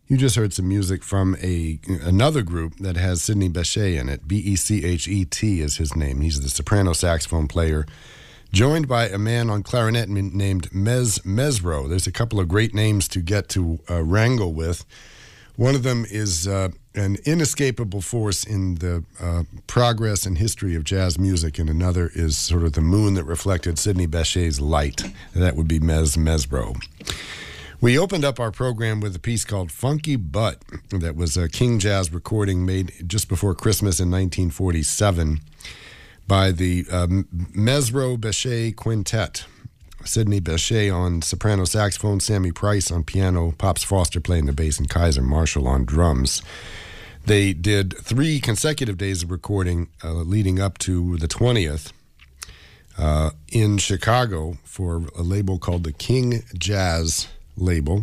You just heard some music from another group that has Sidney Bechet in it. Bechet is his name. He's the soprano saxophone player, joined by a man on clarinet named Mez Mesro. There's a couple of great names to get to wrangle with. One of them is an inescapable force in the progress and history of jazz music, and another is sort of the moon that reflected Sidney Bechet's light. That would be Mez Mesro. We opened up our program with a piece called Funky Butt that was a King Jazz recording made just before Christmas in 1947 by the Mesro Bechet Quintet. Sidney Bechet on soprano saxophone, Sammy Price on piano, Pops Foster playing the bass, and Kaiser Marshall on drums. They did 3 consecutive days of recording leading up to the 20th in Chicago for a label called the King Jazz label.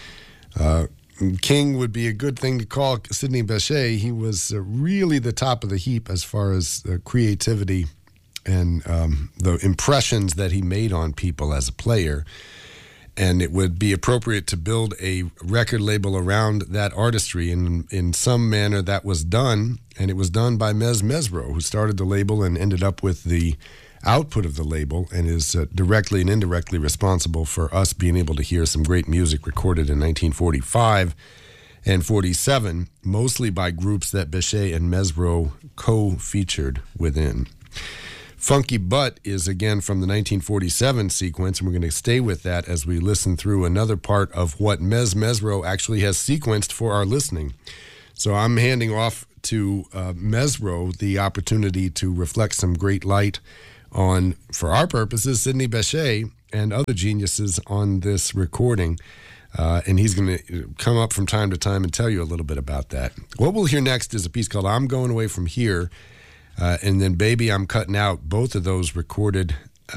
King would be a good thing to call Sidney Bechet. He was really the top of the heap as far as creativity and the impressions that he made on people as a player. And it would be appropriate to build a record label around that artistry. And in some manner that was done, and it was done by Mez Mesro, who started the label and ended up with the output of the label and is directly and indirectly responsible for us being able to hear some great music recorded in 1945 and 47, mostly by groups that Bechet and Mesro co-featured within. Funky Butt is again from the 1947 sequence, and we're going to stay with that as we listen through another part of what Mez Mesro actually has sequenced for our listening. So I'm handing off to Mesro the opportunity to reflect some great light on, for our purposes, Sidney Bechet and other geniuses on this recording. And he's going to come up from time to time and tell you a little bit about that. What we'll hear next is a piece called I'm Going Away From Here, and then Baby, I'm Cutting Out. Both of those recorded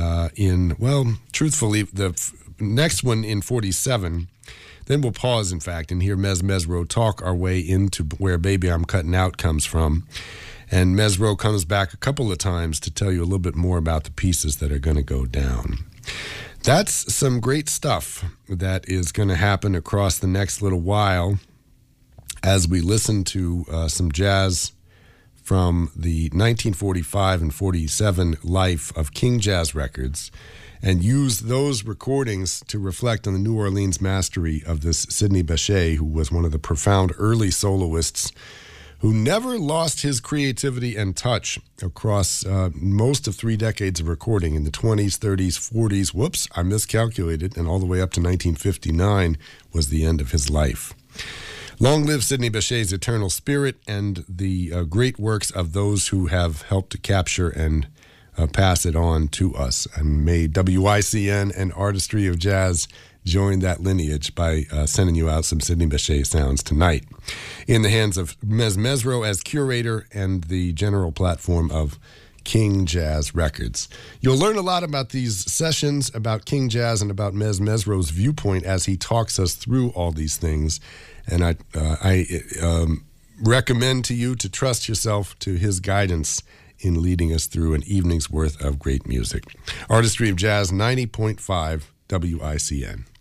truthfully, the next one in 47. Then we'll pause, in fact, and hear Mez Mesro talk our way into where Baby, I'm Cutting Out comes from. And Mesro comes back a couple of times to tell you a little bit more about the pieces that are going to go down. That's some great stuff that is going to happen across the next little while as we listen to some jazz from the 1945 and 47 life of King Jazz Records and use those recordings to reflect on the New Orleans mastery of this Sidney Bechet, who was one of the profound early soloists who never lost his creativity and touch across most of 3 decades of recording in the 20s, 30s, 40s. Whoops, I miscalculated, and all the way up to 1959 was the end of his life. Long live Sidney Bechet's eternal spirit and the great works of those who have helped to capture and pass it on to us. And may WICN and Artistry of Jazz join that lineage by sending you out some Sidney Bechet sounds tonight. In the hands of Mez Mesro as curator and the general platform of King Jazz Records. You'll learn a lot about these sessions, about King Jazz, and about Mez Mesro's viewpoint as he talks us through all these things. And I recommend to you to trust yourself to his guidance in leading us through an evening's worth of great music. Artistry of Jazz, 90.5 WICN.